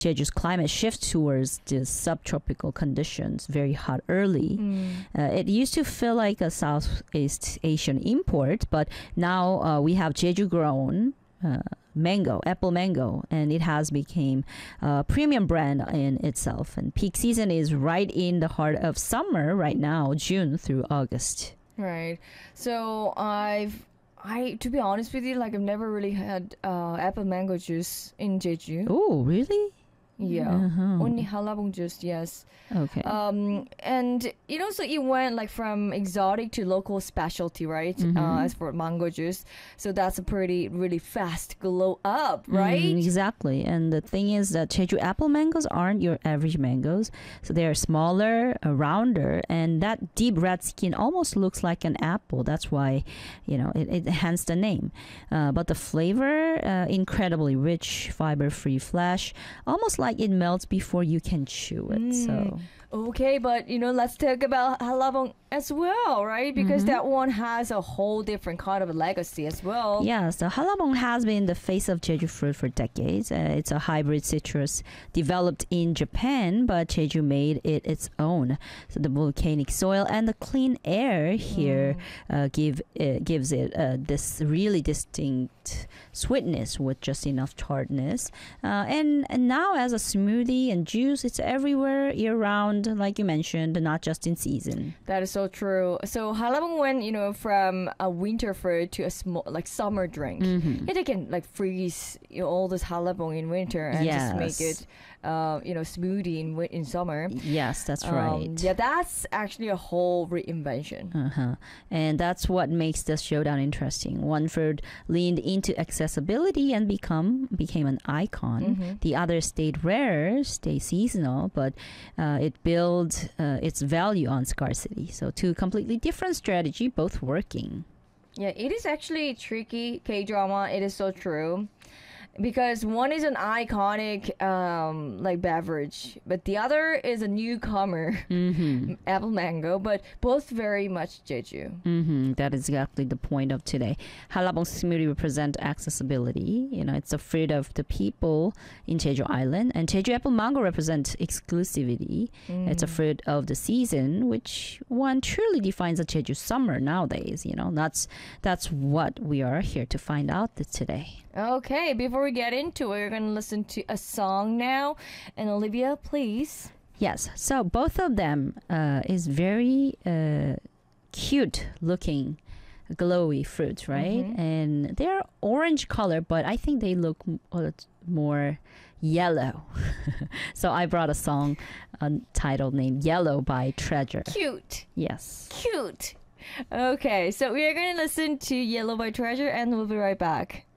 Jeju's climate shifts towards the subtropical conditions, very hot early. It used to feel like a Southeast Asian import, but now we have Jeju grown apple mango, and it has become a premium brand in itself. And peak season is right in the heart of summer right now, June through August. Right. So I to be honest with you, like I've never really had apple mango juice in Jeju. Oh, really? Yeah, only halabong juice, yes. Okay. And so it went like from exotic to local specialty, right? As for mango juice, so that's a really fast glow up, right? Exactly. And the thing is that Jeju apple mangoes aren't your average mangoes, so they are smaller, rounder, and that deep red skin almost looks like an apple. That's why, it hence the name. But the flavor, incredibly rich, fiber-free flesh, almost like it melts before you can chew it. So okay, but let's talk about halabong as well, right? Because that one has a whole different kind of a legacy as well. yes, the halabong has been the face of Jeju fruit for decades. It's a hybrid citrus developed in Japan, but Jeju made it its own. So the volcanic soil and the clean air here gives it this really distinct sweetness with just enough tartness. And now as a smoothie and juice, it's everywhere year round, like you mentioned, not just in season. That is so true. So halabong went, from a winter fruit to a small, like summer drink. They can like freeze all this halabong in winter and just make it, smoothie in summer. Yes, that's right. Yeah, that's actually a whole reinvention. And that's what makes this showdown interesting. One fruit leaned into accessibility and became an icon. The other stayed rare, stayed seasonal, but it built its value on scarcity. So two completely different strategy, both working. Yeah, it is actually tricky, K-drama. It is so true. Because one is an iconic like beverage, but the other is a newcomer, apple mango, but both very much Jeju. That is exactly the point of today. Halabong smoothie represent accessibility. It's a fruit of the people in Jeju Island, and Jeju apple mango represent exclusivity. It's a fruit of the season, which one truly defines a Jeju summer nowadays. That's what we are here to find out today. Okay, before we get into it, we're going to listen to a song now. And Olivia, please. Yes, so both of them is very cute looking glowy fruits, right? And they're orange color, but I think they look more yellow. So I brought a song titled named Yellow by Treasure. Cute. Yes. Cute. Okay, so we are going to listen to Yellow by Treasure and we'll be right back.